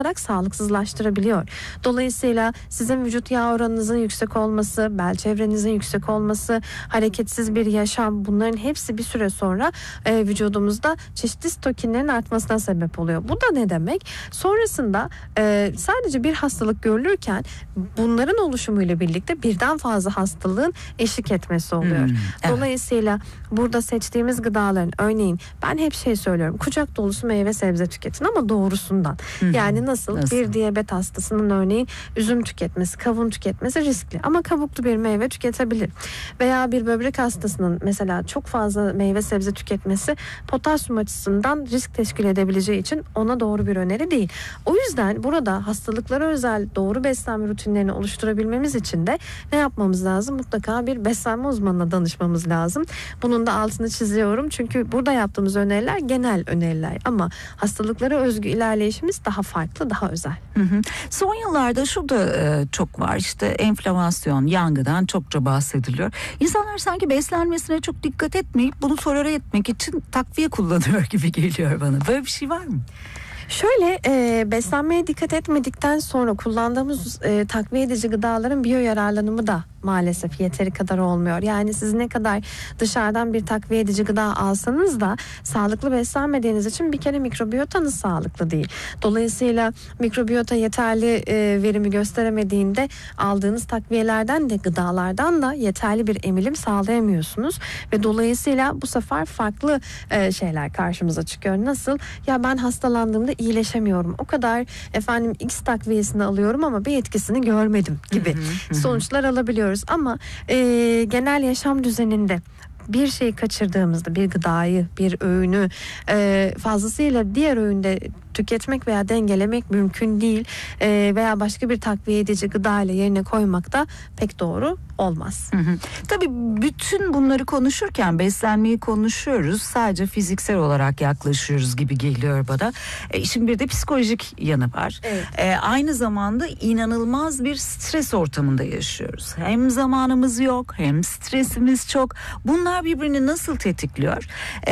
sağlıksızlaştırabiliyor. Dolayısıyla sizin vücut yağ oranınızın yüksek olması, bel çevrenizin yüksek olması, hareketsiz bir yaşam, bunların hepsi bir süre sonra vücudumuzda çeşitli stokinlerin artmasına sebep oluyor. Bu da ne demek? Sonrasında sadece bir hastalık görülürken bunların oluşumuyla birlikte birden fazla hastalığın eşlik etmesi oluyor. Evet. Dolayısıyla burada seçtiğimiz gıdaların, örneğin ben hep söylüyorum, kucak dolusu meyve sebze tüketin ama doğrusundan. Yani nasıl? Bir diyabet hastasının örneğin üzüm tüketmesi, kavun tüketmesi riskli ama kabuklu bir meyve tüketebilir. Veya bir böbrek hastasının mesela çok fazla meyve sebze tüketmesi potasyum açısından risk teşkil edebileceği için ona doğru bir öneri değil. O yüzden burada hastalıklara özel doğru beslenme rutinlerini oluşturabilmemiz için de ne yapmamız lazım? Mutlaka bir beslenme uzmanına danışmamız lazım. Bunun da altını çiziyorum çünkü burada yaptığımız öneriler genel öneriler ama hastalıklara özgü ilerleyişimiz daha farklı, daha özel. Son yıllarda şu da çok var, işte enflamasyon, yangıdan çokça bahsediliyor. İnsanlar sanki beslenmesine çok dikkat etmeyip bunu tolere etmek için takviye kullanıyor gibi geliyor bana. Böyle bir şey var mı? Şöyle beslenmeye dikkat etmedikten sonra kullandığımız takviye edici gıdaların biyo yararlanımı da maalesef yeteri kadar olmuyor. Yani siz ne kadar dışarıdan bir takviye edici gıda alsanız da sağlıklı beslenmediğiniz için bir kere mikrobiyotanız sağlıklı değil. Dolayısıyla mikrobiyota yeterli verimi gösteremediğinde aldığınız takviyelerden de gıdalardan da yeterli bir emilim sağlayamıyorsunuz ve dolayısıyla bu sefer farklı şeyler karşımıza çıkıyor. Nasıl? Ya ben hastalandığımda iyileşemiyorum. O kadar X takviyesini alıyorum ama bir etkisini görmedim gibi sonuçlar alabiliyoruz. Ama genel yaşam düzeninde bir şeyi kaçırdığımızda, bir gıdayı, bir öğünü fazlasıyla diğer öğünde tüketmek veya dengelemek mümkün değil veya başka bir takviye edici gıda ile yerine koymak da pek doğru olmaz. Tabii bütün bunları konuşurken beslenmeyi konuşuyoruz. Sadece fiziksel olarak yaklaşıyoruz gibi geliyor bana. Şimdi bir de psikolojik yanı var. Evet. Aynı zamanda inanılmaz bir stres ortamında yaşıyoruz. Hem zamanımız yok, hem stresimiz çok. Bunlar birbirini nasıl tetikliyor?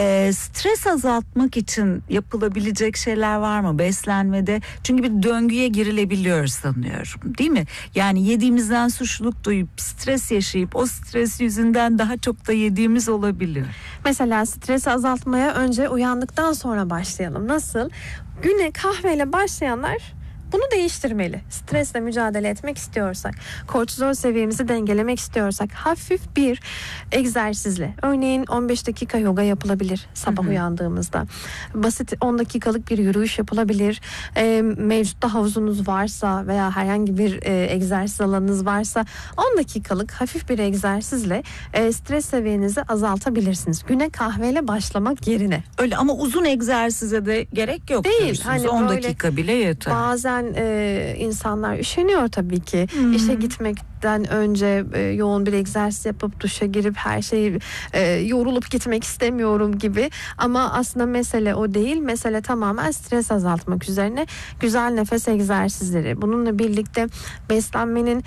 Stres azaltmak için yapılabilecek şeyler var mı beslenmede? Çünkü bir döngüye girilebiliyor sanıyorum, değil mi? Yani yediğimizden suçluluk duyup stres yaşayıp o stres yüzünden daha çok da yediğimiz olabiliyor. Mesela stresi azaltmaya önce uyandıktan sonra başlayalım. Nasıl? Güne kahveyle başlayanlar bunu değiştirmeli. Stresle mücadele etmek istiyorsak, kortizol seviyemizi dengelemek istiyorsak hafif bir egzersizle, örneğin 15 dakika yoga yapılabilir sabah uyandığımızda. Basit 10 dakikalık bir yürüyüş yapılabilir. Mevcutta havuzunuz varsa veya herhangi bir egzersiz alanınız varsa 10 dakikalık hafif bir egzersizle stres seviyenizi azaltabilirsiniz. Güne kahveyle başlamak yerine. Öyle ama uzun egzersize de gerek yok. Değil. Hani 10 dakika bile yeter. Bazen insanlar üşeniyor tabii ki. İşe gitmekten önce yoğun bir egzersiz yapıp duşa girip her şeyi yorulup gitmek istemiyorum gibi. Ama aslında mesele o değil. Mesele tamamen stres azaltmak üzerine güzel nefes egzersizleri. Bununla birlikte beslenmenin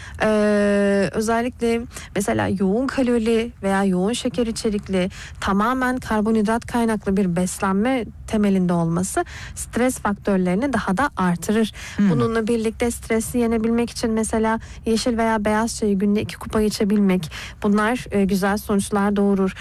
özellikle mesela yoğun kalorili veya yoğun şeker içerikli tamamen karbonhidrat kaynaklı bir beslenme temelinde olması stres faktörlerini daha da artırır. Bununla birlikte stresi yenebilmek için mesela yeşil veya beyaz çayı günde 2 kupa içebilmek, bunlar güzel sonuçlar doğurur.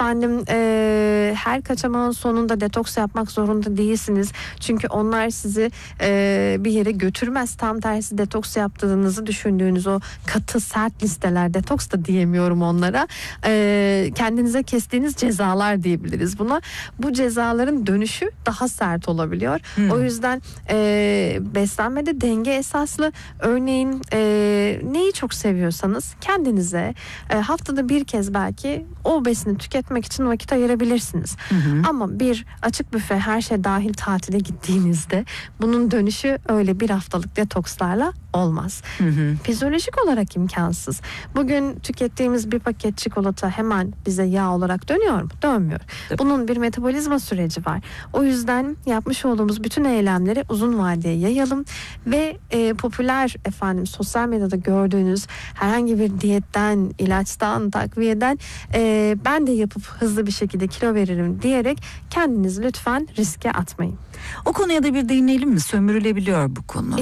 Her kaçamağın sonunda detoks yapmak zorunda değilsiniz. Çünkü onlar sizi bir yere götürmez. Tam tersi detoks yaptığınızı düşündüğünüz o katı sert listeler, detoks da diyemiyorum onlara. Kendinize kestiğiniz cezalar diyebiliriz buna. Bu cezaların dönüşü daha sert olabiliyor. O yüzden beslenmede denge esaslı. Örneğin neyi çok seviyorsanız kendinize haftada bir kez belki o besini tüketmek için vakit ayırabilirsiniz. Ama bir açık büfe her şey dahil tatile gittiğinizde bunun dönüşü öyle bir haftalık detokslarla olmaz. Fizyolojik olarak imkansız. Bugün tükettiğimiz bir paket çikolata hemen bize yağ olarak dönüyor mu? Dönmüyor. Bunun bir metabolizma süreci var. O yüzden yapmış olduğumuz bütün eylemleri uzun vadeye yayalım ve popüler sosyal medyada gördüğünüz herhangi bir diyetten, ilaçtan, takviyeden ben de yapıp hızlı bir şekilde kilo veririm diyerek kendinizi lütfen riske atmayın. O konuya da bir değinelim mi? Sömürülebiliyor bu konu.